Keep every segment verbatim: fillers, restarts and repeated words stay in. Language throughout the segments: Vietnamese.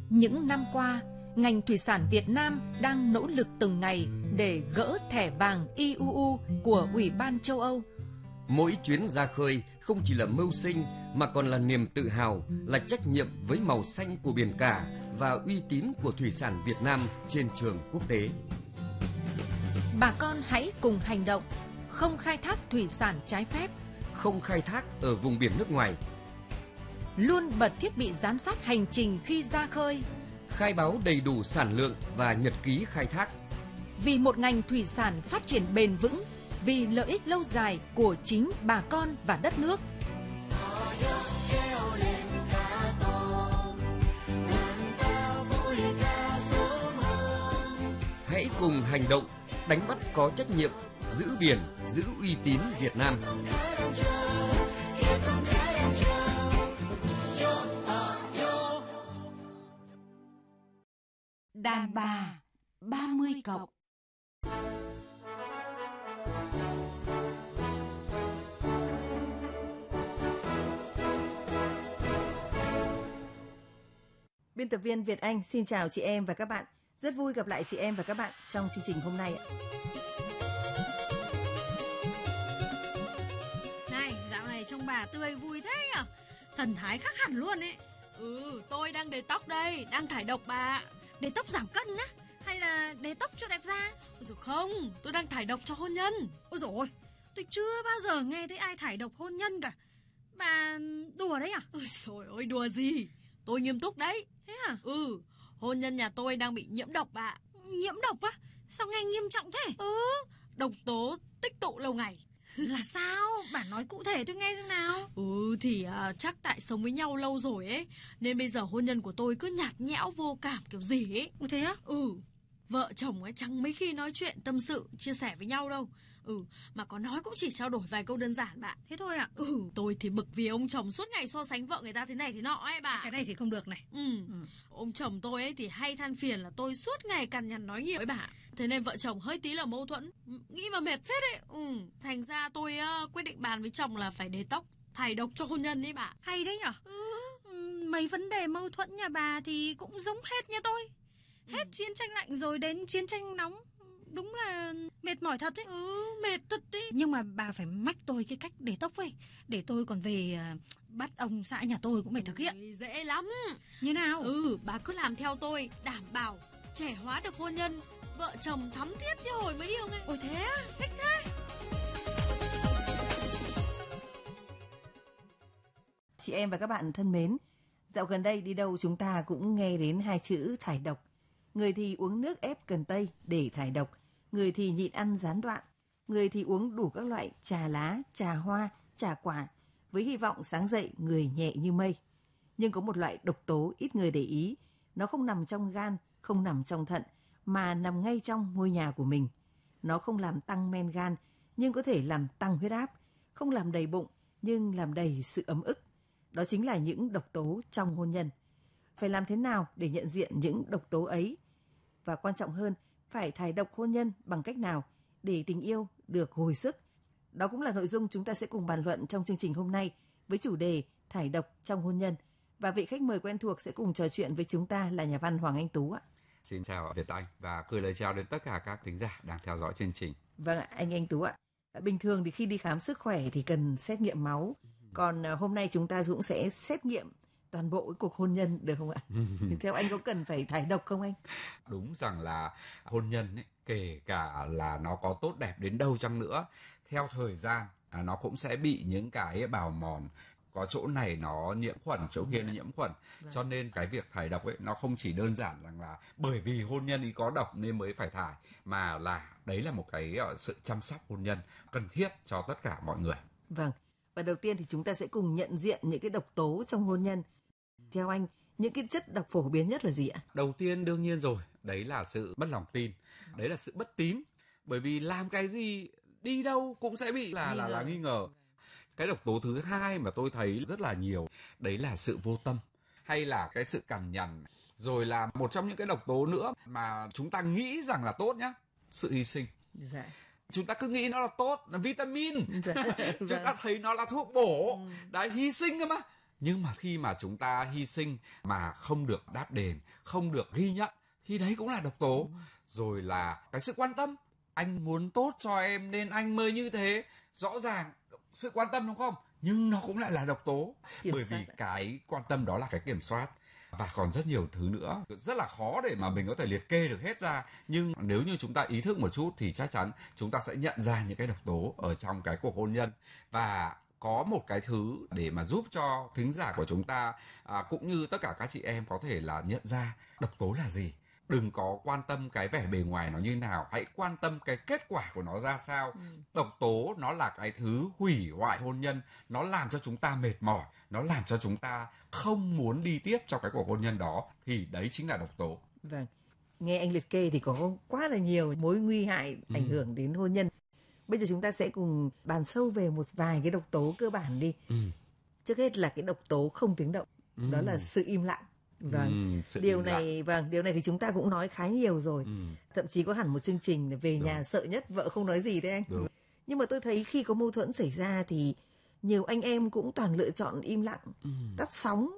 Những năm qua, ngành thủy sản Việt Nam đang nỗ lực từng ngày để gỡ thẻ vàng i u u của Ủy ban châu Âu. Mỗi chuyến ra khơi không chỉ là mưu sinh mà còn là niềm tự hào, là trách nhiệm với màu xanh của biển cả và uy tín của thủy sản Việt Nam trên trường quốc tế. Bà con hãy cùng hành động, không khai thác thủy sản trái phép, không khai thác ở vùng biển nước ngoài, luôn bật thiết bị giám sát hành trình khi ra khơi, khai báo đầy đủ sản lượng và nhật ký khai thác. Vì một ngành thủy sản phát triển bền vững, vì lợi ích lâu dài của chính bà con và đất nước. Hãy cùng hành động, đánh bắt có trách nhiệm, giữ biển, giữ uy tín Việt Nam. Đàn bà ba mươi cộng. Biên tập viên Việt Anh xin chào chị em và các bạn. Rất vui gặp lại chị em và các bạn trong chương trình hôm nay ạ. Này, dạo này trông bà tươi vui thế nhỉ? Thần thái khác hẳn luôn ấy. Ừ, tôi đang để tóc đây, đang thải độc bà. Để tóc giảm cân á? Hay là để tóc cho đẹp da? Ôi dồi không, tôi đang thải độc cho hôn nhân. Ôi dồi ôi, tôi chưa bao giờ nghe thấy ai thải độc hôn nhân cả. Bà đùa đấy à? Ôi dồi ôi, đùa gì? Tôi nghiêm túc đấy. Thế à? Ừ, hôn nhân nhà tôi đang bị nhiễm độc bà. Nhiễm độc á? Sao nghe nghiêm trọng thế? Ừ, độc tố tích tụ lâu ngày. Là sao? Bà nói cụ thể tôi nghe xem nào. Ừ thì à, chắc tại sống với nhau lâu rồi ấy, nên bây giờ hôn nhân của tôi cứ nhạt nhẽo vô cảm kiểu gì ấy. Ủa thế á? Ừ, vợ chồng ấy chẳng mấy khi nói chuyện tâm sự, chia sẻ với nhau đâu. Ừ, mà có nói cũng chỉ trao đổi vài câu đơn giản bạn. Thế thôi ạ? À? Ừ, tôi thì bực vì ông chồng suốt ngày so sánh vợ người ta thế này thế nọ ấy bà. Cái này thì không được này. Ừ, ừ. Ông chồng tôi ấy thì hay than phiền là tôi suốt ngày cằn nhằn nói nhiều với bà. Thế nên vợ chồng hơi tí là mâu thuẫn, nghĩ mà mệt phết ấy. Ừ, thành ra tôi uh, quyết định bàn với chồng là phải để tóc, thải độc cho hôn nhân ấy bà. Hay đấy nhở? Ừ. Ừ, mấy vấn đề mâu thuẫn nhà bà thì cũng giống hết nha tôi. Hết ừ. Chiến tranh lạnh rồi đến chiến tranh nóng. Đúng là mệt mỏi thật ấy. Ừ, mệt thật đi. Nhưng mà bà phải mách tôi cái cách để tóc ấy, để tôi còn về uh, bắt ông xã nhà tôi cũng phải thực hiện. Ôi, dễ lắm. Như nào? Ừ, bà cứ làm theo tôi, đảm bảo trẻ hóa được hôn nhân, vợ chồng thắm thiết như hồi mới yêu ngay. Ôi thế á, thích thế. Chị em và các bạn thân mến, dạo gần đây đi đâu chúng ta cũng nghe đến hai chữ thải độc. Người thì uống nước ép cần tây để thải độc, người thì nhịn ăn gián đoạn, người thì uống đủ các loại trà lá, trà hoa, trà quả, với hy vọng sáng dậy người nhẹ như mây. Nhưng có một loại độc tố ít người để ý, nó không nằm trong gan, không nằm trong thận, mà nằm ngay trong ngôi nhà của mình. Nó không làm tăng men gan, nhưng có thể làm tăng huyết áp, không làm đầy bụng, nhưng làm đầy sự ấm ức. Đó chính là những độc tố trong hôn nhân. Phải làm thế nào để nhận diện những độc tố ấy? Và quan trọng hơn, phải thải độc hôn nhân bằng cách nào để tình yêu được hồi sức? Đó cũng là nội dung chúng ta sẽ cùng bàn luận trong chương trình hôm nay với chủ đề thải độc trong hôn nhân. Và vị khách mời quen thuộc sẽ cùng trò chuyện với chúng ta là nhà văn Hoàng Anh Tú ạ. Xin chào Việt Anh và gửi lời chào đến tất cả các thính giả đang theo dõi chương trình. Vâng ạ, anh Anh Tú ạ. Bình thường thì khi đi khám sức khỏe thì cần xét nghiệm máu. Còn hôm nay chúng ta cũng sẽ xét nghiệm toàn bộ cái cuộc hôn nhân được không ạ? Thì theo anh có cần phải thải độc không anh? Đúng rằng là hôn nhân ấy, kể cả là nó có tốt đẹp đến đâu chăng nữa, theo thời gian à, nó cũng sẽ bị những cái bào mòn. Có chỗ này nó nhiễm khuẩn, chỗ kia nó nhiễm khuẩn. Vâng. Cho nên cái việc thải độc ấy nó không chỉ đơn giản rằng là bởi vì hôn nhân ý có độc nên mới phải thải, mà là đấy là một cái uh, sự chăm sóc hôn nhân cần thiết cho tất cả mọi người. Vâng. Và đầu tiên thì chúng ta sẽ cùng nhận diện những cái độc tố trong hôn nhân. Theo anh, những cái chất độc phổ biến nhất là gì ạ? Đầu tiên đương nhiên rồi, đấy là sự mất lòng tin, đấy là sự bất tín. Bởi vì làm cái gì, đi đâu cũng sẽ bị là, là, là nghi ngờ. Cái độc tố thứ hai mà tôi thấy rất là nhiều, đấy là sự vô tâm, hay là cái sự cằn nhằn. Rồi là một trong những cái độc tố nữa mà chúng ta nghĩ rằng là tốt nhá, sự hy sinh. Dạ. Chúng ta cứ nghĩ nó là tốt, là vitamin. Dạ. Chúng ta thấy nó là thuốc bổ. Ừ. Đấy, hy sinh cơ mà. Nhưng mà khi mà chúng ta hy sinh mà không được đáp đền, không được ghi nhận, thì đấy cũng là độc tố. Rồi là cái sự quan tâm, anh muốn tốt cho em nên anh mới như thế, rõ ràng sự quan tâm đúng không, nhưng nó cũng lại là độc tố. Kiểm bởi vì cái quan tâm đó là cái kiểm soát, và còn rất nhiều thứ nữa, rất là khó để mà mình có thể liệt kê được hết ra. Nhưng nếu như chúng ta ý thức một chút thì chắc chắn chúng ta sẽ nhận ra những cái độc tố ở trong cái cuộc hôn nhân. Và có một cái thứ để mà giúp cho thính giả của chúng ta à, cũng như tất cả các chị em có thể là nhận ra độc tố là gì. Đừng có quan tâm cái vẻ bề ngoài nó như nào, hãy quan tâm cái kết quả của nó ra sao. Ừ. Độc tố nó là cái thứ hủy hoại hôn nhân, nó làm cho chúng ta mệt mỏi, nó làm cho chúng ta không muốn đi tiếp trong cái cuộc hôn nhân đó, thì đấy chính là độc tố. Vâng, nghe anh liệt kê thì có quá là nhiều mối nguy hại ảnh ừ. hưởng đến hôn nhân. Bây giờ chúng ta sẽ cùng bàn sâu về một vài cái độc tố cơ bản đi. Ừ. Trước hết là cái độc tố không tiếng động, ừ. đó là sự im lặng. Vâng, ừ, điều này vâng, điều này thì chúng ta cũng nói khá nhiều rồi. Ừ. Thậm chí có hẳn một chương trình về Đúng. Nhà sợ nhất vợ không nói gì đấy anh. Đúng. Nhưng mà tôi thấy khi có mâu thuẫn xảy ra thì nhiều anh em cũng toàn lựa chọn im lặng, ừ. tắt sóng.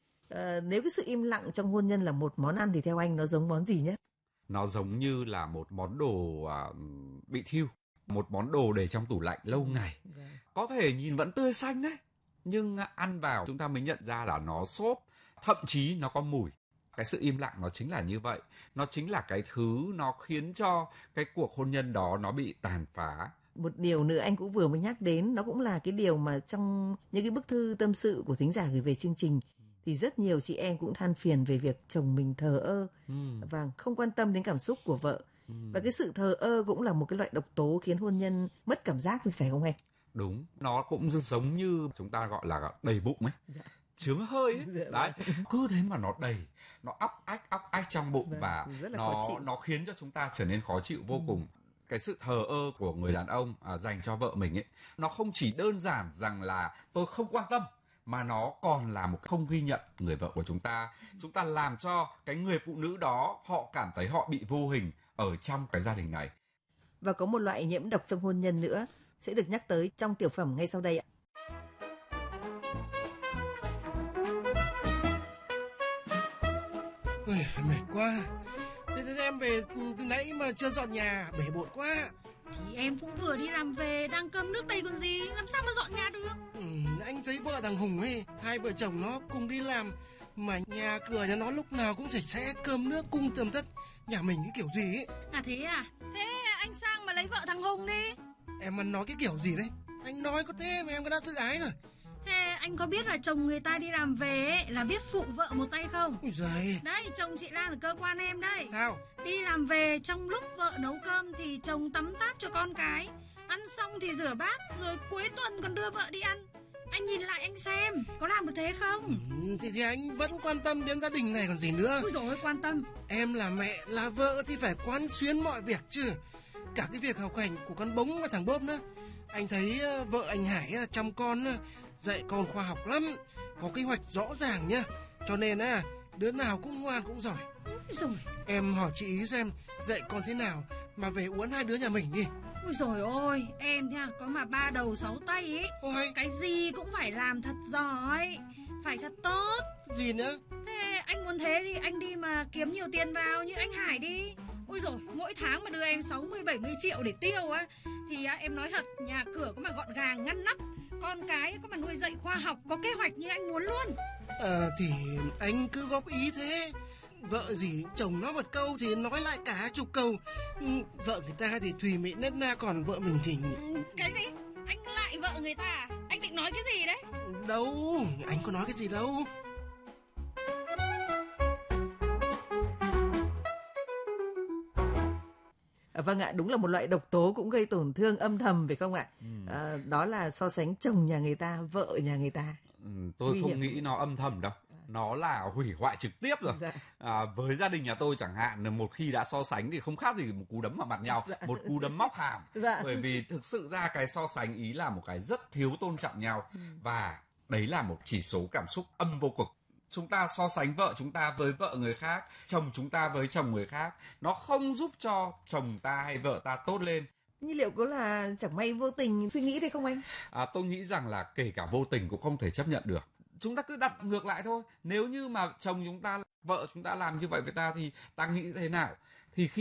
À, nếu cái sự im lặng trong hôn nhân là một món ăn thì theo anh nó giống món gì nhất? Nó giống như là một món đồ à, bị thiêu, một món đồ để trong tủ lạnh lâu ngày. Vâng. Có thể nhìn vẫn tươi xanh đấy, nhưng ăn vào chúng ta mới nhận ra là nó xốp, thậm chí nó có mùi. Cái sự im lặng nó chính là như vậy. Nó chính là cái thứ nó khiến cho cái cuộc hôn nhân đó nó bị tàn phá. Một điều nữa anh cũng vừa mới nhắc đến, nó cũng là cái điều mà trong những cái bức thư tâm sự của thính giả gửi về chương trình thì rất nhiều chị em cũng than phiền về việc chồng mình thờ ơ ừ. và không quan tâm đến cảm xúc của vợ. Ừ. Và cái sự thờ ơ cũng là một cái loại độc tố khiến hôn nhân mất cảm giác, phải không anh? Đúng, nó cũng giống như chúng ta gọi là đầy bụng ấy. Dạ. Chướng hơi ấy. Đấy, cứ thế mà nó đầy, nó óc ách óc ách trong bụng. Vâng, và nó nó khiến cho chúng ta trở nên khó chịu vô ừ. cùng. Cái sự thờ ơ của người đàn ông à, dành cho vợ mình ấy, nó không chỉ đơn giản rằng là tôi không quan tâm, mà nó còn là một không ghi nhận người vợ của chúng ta. Chúng ta làm cho cái người phụ nữ đó họ cảm thấy họ bị vô hình ở trong cái gia đình này. Và có một loại nhiễm độc trong hôn nhân nữa sẽ được nhắc tới trong tiểu phẩm ngay sau đây ạ. Ui, mệt quá. Thế, thế em về từ nãy mà chưa dọn nhà, bể bộn quá. Thì em cũng vừa đi làm về, đang cơm nước đây còn gì, làm sao mà dọn nhà được. Ừ, anh thấy vợ thằng Hùng ấy, hai vợ chồng nó cùng đi làm, mà nhà cửa nhà nó lúc nào cũng sạch sẽ, cơm nước cung tầm tất. Nhà mình cái kiểu gì ấy. À thế à? Thế anh sang mà lấy vợ thằng Hùng đi. Em ăn nói cái kiểu gì đấy? Anh nói có thế mà em có đã tự ái rồi. Thế anh có biết là chồng người ta đi làm về ấy, là biết phụ vợ một tay không? Ôi giời. Đấy, chồng chị Lan ở cơ quan em đấy. Sao? Đi làm về trong lúc vợ nấu cơm thì chồng tắm táp cho con cái, ăn xong thì rửa bát, rồi cuối tuần còn đưa vợ đi ăn. Anh nhìn lại anh xem, có làm được thế không? Ừ, thì, thì anh vẫn quan tâm đến gia đình này còn gì nữa. Ôi dồi ôi, quan tâm. Em là mẹ, là vợ thì phải quán xuyến mọi việc chứ. Cả cái việc học hành của con Bống và thằng Bốp nữa. Anh thấy vợ anh Hải chăm con, dạy con khoa học lắm, có kế hoạch rõ ràng nhá. Cho nên á, đứa nào cũng ngoan cũng giỏi. Rồi. Em hỏi chị ý xem dạy con thế nào mà về uốn hai đứa nhà mình đi. Ôi dồi ôi, em nha, có mà ba đầu sáu tay ấy. Ôi. Cái gì cũng phải làm thật giỏi, phải thật tốt. Gì nữa? Thế anh muốn thế thì anh đi mà kiếm nhiều tiền vào như anh Hải đi. Ôi dồi, mỗi tháng mà đưa em sáu mươi bảy mươi triệu để tiêu á, thì á, em nói thật, nhà cửa có mà gọn gàng ngăn nắp, con cái có mà nuôi dạy khoa học, có kế hoạch như anh muốn luôn. Ờ thì anh cứ góp ý thế. Vợ gì chồng nó một câu thì nói lại cả chục câu. Vợ người ta thì thùy mị nết na, còn vợ mình thì... Cái gì? Anh lại vợ người ta à? Anh định nói cái gì đấy? Đâu, anh có nói cái gì đâu. À, vâng ạ, đúng là một loại độc tố cũng gây tổn thương âm thầm phải không ạ? Ừ. À, đó là so sánh chồng nhà người ta, vợ nhà người ta. Ừ, tôi Nguy không hiểm. nghĩ nó âm thầm đâu. Nó là hủy hoại trực tiếp rồi. Dạ. À, với gia đình nhà tôi chẳng hạn, một khi đã so sánh thì không khác gì một cú đấm vào mặt nhau, dạ. một cú đấm móc hàm. Dạ. Bởi vì thực sự ra cái so sánh ý là một cái rất thiếu tôn trọng nhau. Ừ. Và đấy là một chỉ số cảm xúc âm vô cực. Chúng ta so sánh vợ chúng ta với vợ người khác, chồng chúng ta với chồng người khác, nó không giúp cho chồng ta hay vợ ta tốt lên. Nhưng liệu có là chẳng may vô tình suy nghĩ thế không anh? À, tôi nghĩ rằng là kể cả vô tình cũng không thể chấp nhận được. chúng ta cứ đặt ngược lại thôi. Nếu như mà chồng chúng ta, vợ chúng ta làm như vậy với ta thì ta nghĩ thế nào? Thì khi